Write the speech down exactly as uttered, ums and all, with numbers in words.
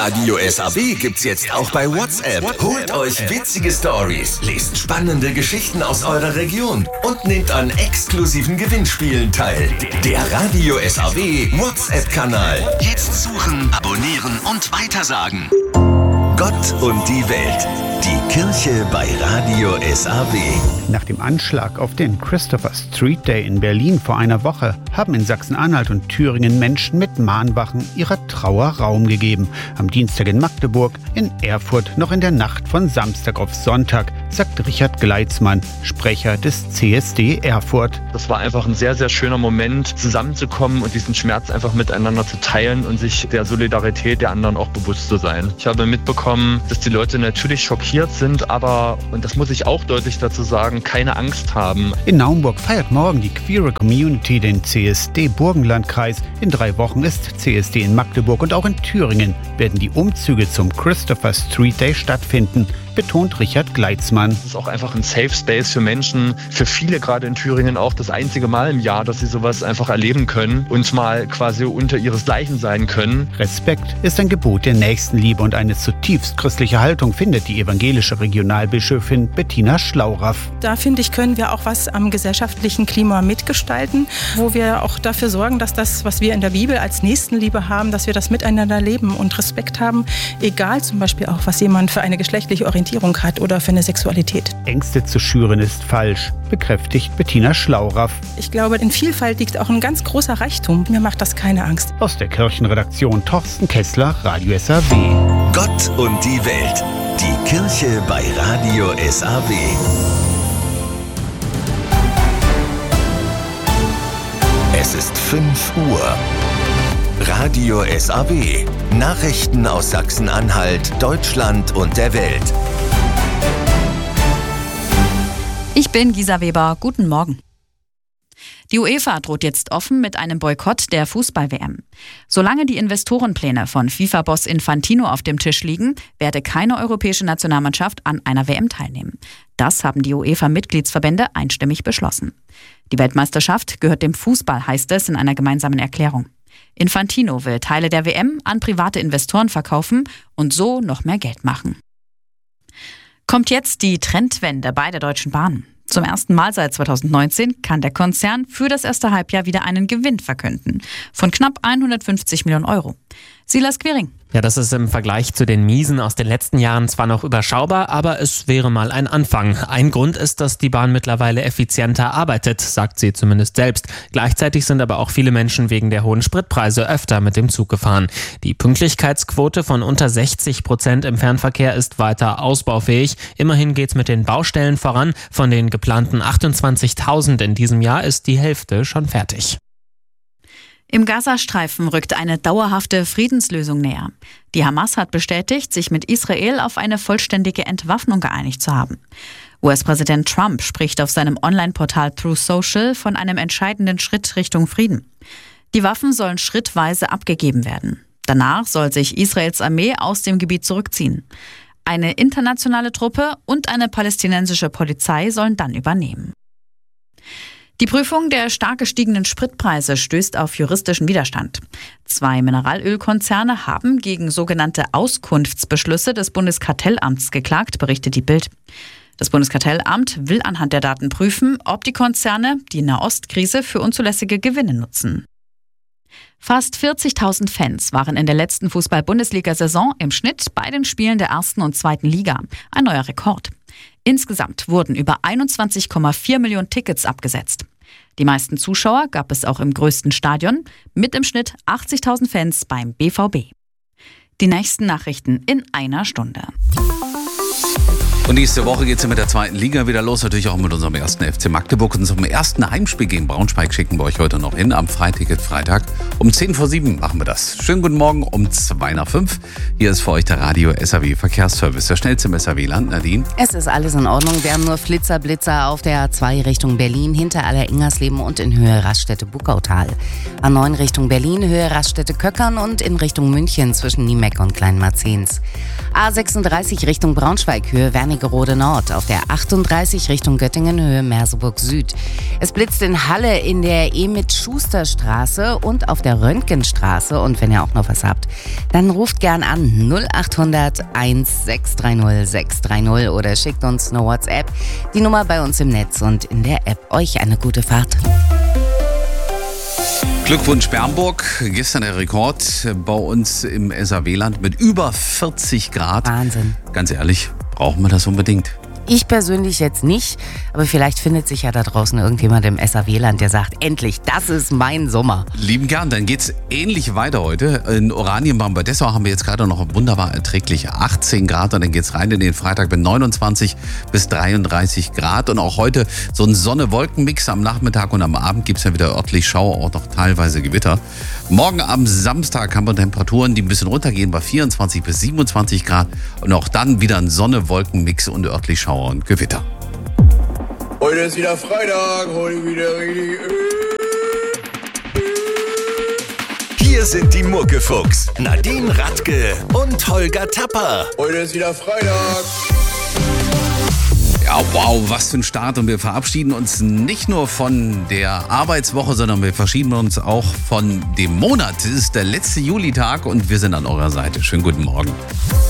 Radio S A W gibt's jetzt auch bei WhatsApp. Holt euch witzige Stories, lest spannende Geschichten aus eurer Region und nehmt an exklusiven Gewinnspielen teil. Der Radio S A W WhatsApp-Kanal. Jetzt suchen, abonnieren und weitersagen. Gott und die Welt. Die Kirche bei Radio S A W. Nach dem Anschlag auf den Christopher Street Day in Berlin vor einer Woche haben in Sachsen-Anhalt und Thüringen Menschen mit Mahnwachen ihrer Trauer Raum gegeben. Am Dienstag in Magdeburg, in Erfurt noch in der Nacht von Samstag auf Sonntag, sagt Richard Gleitzmann, Sprecher des C S D Erfurt. Das war einfach ein sehr, sehr schöner Moment, zusammenzukommen und diesen Schmerz einfach miteinander zu teilen und sich der Solidarität der anderen auch bewusst zu sein. Ich habe mitbekommen, dass die Leute natürlich schockiert sind, aber, und das muss ich auch deutlich dazu sagen, keine Angst haben. In Naumburg feiert morgen die Queere Community den C S D Burgenlandkreis. In drei Wochen ist C S D in Magdeburg und auch in Thüringen werden die Umzüge zum Christopher Street Day stattfinden, betont Richard Gleitzmann. Es ist auch einfach ein Safe Space für Menschen, für viele gerade in Thüringen auch das einzige Mal im Jahr, dass sie sowas einfach erleben können und mal quasi unter ihresgleichen sein können. Respekt ist ein Gebot der Nächstenliebe und eine zutiefst christliche Haltung findet die evangelische Regionalbischöfin Bettina Schlauraff. Da finde ich, können wir auch was am gesellschaftlichen Klima mitgestalten, wo wir auch dafür sorgen, dass das, was wir in der Bibel als Nächstenliebe haben, dass wir das miteinander leben und Respekt haben, egal zum Beispiel auch, was jemand für eine geschlechtliche Orientierung hat oder für eine Sexualität. Ängste zu schüren ist falsch, bekräftigt Bettina Schlauraff. Ich glaube, in Vielfalt liegt auch ein ganz großer Reichtum. Mir macht das keine Angst. Aus der Kirchenredaktion Torsten Kessler, Radio S A W. Gott und die Welt. Die Kirche bei Radio S A W. Es ist fünf Uhr. Radio S A W. Nachrichten aus Sachsen-Anhalt, Deutschland und der Welt. Ich bin Gisa Weber. Guten Morgen. Die UEFA droht jetzt offen mit einem Boykott der Fußball-W M. Solange die Investorenpläne von FIFA-Boss Infantino auf dem Tisch liegen, werde keine europäische Nationalmannschaft an einer W M teilnehmen. Das haben die UEFA-Mitgliedsverbände einstimmig beschlossen. Die Weltmeisterschaft gehört dem Fußball, heißt es in einer gemeinsamen Erklärung. Infantino will Teile der W M an private Investoren verkaufen und so noch mehr Geld machen. Kommt jetzt die Trendwende bei der Deutschen Bahn. Zum ersten Mal seit zweitausendneunzehn kann der Konzern für das erste Halbjahr wieder einen Gewinn verkünden von knapp hundertfünfzig Millionen Euro. Silas Quiring. Ja, das ist im Vergleich zu den Miesen aus den letzten Jahren zwar noch überschaubar, aber es wäre mal ein Anfang. Ein Grund ist, dass die Bahn mittlerweile effizienter arbeitet, sagt sie zumindest selbst. Gleichzeitig sind aber auch viele Menschen wegen der hohen Spritpreise öfter mit dem Zug gefahren. Die Pünktlichkeitsquote von unter sechzig Prozent im Fernverkehr ist weiter ausbaufähig. Immerhin geht's mit den Baustellen voran. Von den geplanten achtundzwanzigtausend in diesem Jahr ist die Hälfte schon fertig. Im Gazastreifen rückt eine dauerhafte Friedenslösung näher. Die Hamas hat bestätigt, sich mit Israel auf eine vollständige Entwaffnung geeinigt zu haben. U S-Präsident Trump spricht auf seinem Online-Portal Truth Social von einem entscheidenden Schritt Richtung Frieden. Die Waffen sollen schrittweise abgegeben werden. Danach soll sich Israels Armee aus dem Gebiet zurückziehen. Eine internationale Truppe und eine palästinensische Polizei sollen dann übernehmen. Die Prüfung der stark gestiegenen Spritpreise stößt auf juristischen Widerstand. Zwei Mineralölkonzerne haben gegen sogenannte Auskunftsbeschlüsse des Bundeskartellamts geklagt, berichtet die Bild. Das Bundeskartellamt will anhand der Daten prüfen, ob die Konzerne die Nahostkrise für unzulässige Gewinne nutzen. Fast vierzigtausend Fans waren in der letzten Fußball-Bundesliga-Saison im Schnitt bei den Spielen der ersten und zweiten Liga. Ein neuer Rekord. Insgesamt wurden über einundzwanzig Komma vier Millionen Tickets abgesetzt. Die meisten Zuschauer gab es auch im größten Stadion, mit im Schnitt achtzigtausend Fans beim B V B. Die nächsten Nachrichten in einer Stunde. Und nächste Woche geht es ja mit der zweiten Liga wieder los, natürlich auch mit unserem ersten F C Magdeburg. Und zum ersten Heimspiel gegen Braunschweig schicken wir euch heute noch hin. Am Freiticket Freitag um zehn vor sieben machen wir das. Schönen guten Morgen um zwei nach fünf. Hier ist für euch der Radio S A W Verkehrsservice. Der schnellste im S A W-Land, Nadine. Es ist alles in Ordnung. Wir haben nur Flitzer, Blitzer auf der A zwei Richtung Berlin, hinter Aller-Ingersleben und in Höhe Raststätte-Buckautal. A neun Richtung Berlin, Höhe Raststätte-Köckern und in Richtung München zwischen Niemeck und Kleinmarzens. A sechsunddreißig Richtung Braunschweig, Höhe Wernigerode Wernigerode Nord, auf der achtunddreißig Richtung Göttingen Höhe Merseburg Süd. Es blitzt in Halle in der Emit-Schuster-Straße und auf der Röntgenstraße. Und wenn ihr auch noch was habt, dann ruft gern an null acht hundert eins sechs drei null sechs drei null oder schickt uns eine WhatsApp. Die Nummer bei uns im Netz und in der App. Euch eine gute Fahrt. Glückwunsch Bernburg, gestern der Rekord bei uns im S A W-Land mit über vierzig Grad. Wahnsinn. Ganz ehrlich, brauchen wir das unbedingt? Ich persönlich jetzt nicht, aber vielleicht findet sich ja da draußen irgendjemand im S A W-Land, der sagt, endlich, das ist mein Sommer. Lieben gern, dann geht's ähnlich weiter heute. In Oranienbaum bei Dessau haben wir jetzt gerade noch wunderbar erträgliche achtzehn Grad und dann geht's rein in den Freitag mit neunundzwanzig bis dreiunddreißig Grad und auch heute so ein Sonne-Wolken-Mix am Nachmittag und am Abend gibt's ja wieder örtlich Schauer, auch noch teilweise Gewitter. Morgen am Samstag haben wir Temperaturen, die ein bisschen runtergehen bei vierundzwanzig bis siebenundzwanzig Grad und auch dann wieder ein Sonne-Wolken-Mix und örtlich Schauer und Gewitter. Heute ist wieder Freitag, heute wieder richtig. Hier sind die Muckefuchs, Nadine Radke und Holger Tapper. Heute ist wieder Freitag. Ja, wow, was für ein Start. Und wir verabschieden uns nicht nur von der Arbeitswoche, sondern wir verabschieden uns auch von dem Monat. Es ist der letzte Julitag und wir sind an eurer Seite. Schönen guten Morgen.